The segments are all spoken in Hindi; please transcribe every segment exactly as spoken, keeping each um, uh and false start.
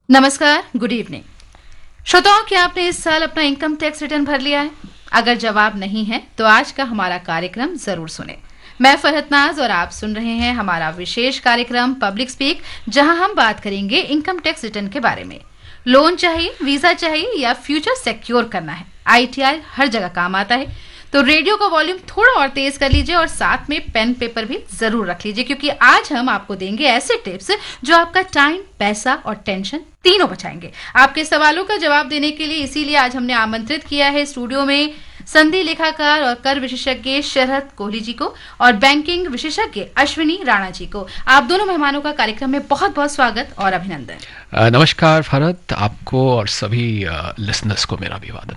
नमस्कार, गुड इवनिंग। श्रोताओं, क्या आपने इस साल अपना इनकम टैक्स रिटर्न भर लिया है? अगर जवाब नहीं है तो आज का हमारा कार्यक्रम जरूर सुने। मैं फरहत नाज और आप सुन रहे हैं हमारा विशेष कार्यक्रम पब्लिक स्पीक, जहां हम बात करेंगे इनकम टैक्स रिटर्न के बारे में। लोन चाहिए, वीजा चाहिए या फ्यूचर सिक्योर करना है, आईटीआर हर जगह काम आता है। तो रेडियो का वॉल्यूम थोड़ा और तेज कर लीजिए और साथ में पेन पेपर भी जरूर रख लीजिए, क्योंकि आज हम आपको देंगे ऐसे टिप्स जो आपका टाइम, पैसा और टेंशन तीनों बचाएंगे। आपके सवालों का जवाब देने के लिए इसीलिए आज हमने आमंत्रित किया है स्टूडियो में संधि लेखाकार और कर विशेषज्ञ शरद कोहली जी को और बैंकिंग विशेषज्ञ अश्विनी राणा जी को। आप दोनों मेहमानों का कार्यक्रम में बहुत बहुत स्वागत और अभिनंदन। नमस्कार फरहत, आपको और सभी लिसनर्स को मेरा अभिवादन।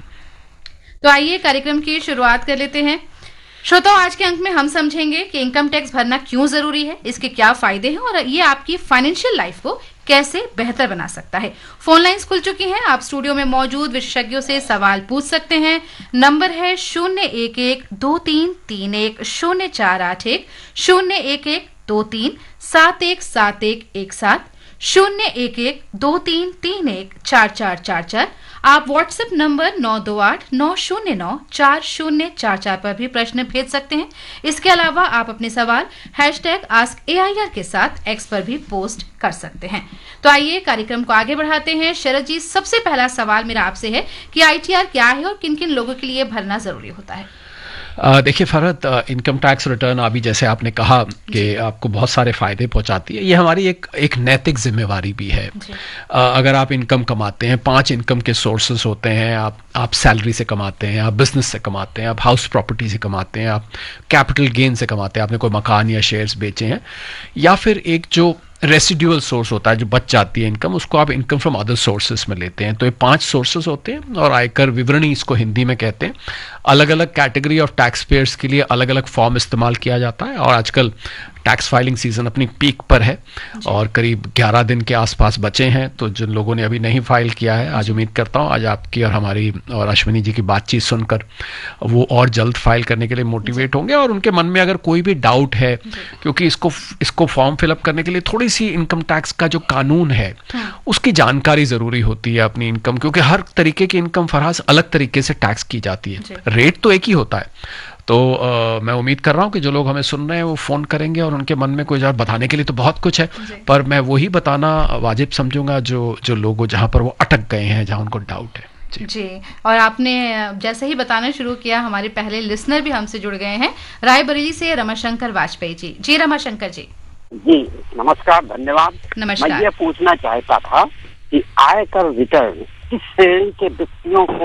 तो आइए कार्यक्रम की शुरुआत कर लेते हैं। श्रोताओं, आज के अंक में हम समझेंगे कि इनकम टैक्स भरना क्यों जरूरी है, इसके क्या फायदे हैं और ये आपकी फाइनेंशियल लाइफ को कैसे बेहतर बना सकता है। फोन लाइंस खुल चुकी हैं, आप स्टूडियो में मौजूद विशेषज्ञों से सवाल पूछ सकते हैं। नंबर है शून्य एक एक दो तीन तीन एक शून्य चार आठ एक, शून्य एक एक दो तीन सात एक सात एक एक सात, शून्य एक एक दो तीन तीन एक चार चार चार चार। आप व्हाट्सएप नंबर नौ दो आठ नौ शून्य नौ चार शून्य चार चार पर भी प्रश्न भेज सकते हैं। इसके अलावा आप अपने सवाल hashtag ask A I R के साथ एक्स पर भी पोस्ट कर सकते हैं। तो आइए कार्यक्रम को आगे बढ़ाते हैं। शरद जी, सबसे पहला सवाल मेरा आपसे है कि आईटीआर क्या है और किन किन लोगों के लिए भरना जरूरी होता है? देखिए फरहत, इनकम टैक्स रिटर्न अभी जैसे आपने कहा कि आपको बहुत सारे फायदे पहुंचाती है, ये हमारी एक एक नैतिक जिम्मेवारी भी है। uh, अगर आप इनकम कमाते हैं, पांच इनकम के सोर्सेज होते हैं। आप आप सैलरी से कमाते हैं, आप बिजनेस से कमाते हैं, आप हाउस प्रॉपर्टी से कमाते हैं, आप कैपिटल गेन से कमाते हैं, आपने कोई मकान या शेयर्स बेचे हैं, या फिर एक जो रेसिड्यूअल सोर्स होता है जो बच जाती है इनकम, उसको आप इनकम फ्रॉम अदर सोर्सेज में लेते हैं। तो ये पांच सोर्सेज होते हैं और आयकर विवरणी इसको हिंदी में कहते हैं। अलग अलग कैटेगरी ऑफ टैक्स पेयर्स के लिए अलग अलग फॉर्म इस्तेमाल किया जाता है और आजकल टैक्स फाइलिंग सीजन अपनी पीक पर है और करीब ग्यारह दिन के आसपास बचे हैं। तो जिन लोगों ने अभी नहीं फाइल किया है, आज उम्मीद करता हूँ आज आपकी और हमारी और अश्विनी जी की बातचीत सुनकर वो और जल्द फाइल करने के लिए मोटिवेट होंगे। और उनके मन में अगर कोई भी डाउट है, क्योंकि इसको इसको फॉर्म फिलअप करने के लिए थोड़ी सी इनकम टैक्स का जो कानून है उसकी जानकारी जरूरी होती है अपनी इनकम, क्योंकि हर तरीके की इनकम फराज अलग तरीके से टैक्स की जाती है, रेट तो एक ही होता है। तो आ, मैं उम्मीद कर रहा हूं कि जो लोग हमें सुन रहे हैं वो फोन करेंगे और उनके मन में कोई जवाब बताने के लिए तो बहुत कुछ है, पर मैं वही बताना वाजिब समझूंगा जो जो लोग जहां पर वो अटक गए हैं, जहां उनको डाउट है। जी।, जी और आपने जैसे ही बताना शुरू किया, हमारे पहले लिसनर भी हमसे जुड़ गए हैं, रायबरेली से रमाशंकर वाजपेयी जी। जी रमाशंकर जी। जी नमस्कार, धन्यवाद। नमस्कार। मैं ये पूछना चाहता था कि आयकर रिटर्न किस श्रेणी के व्यक्तियों को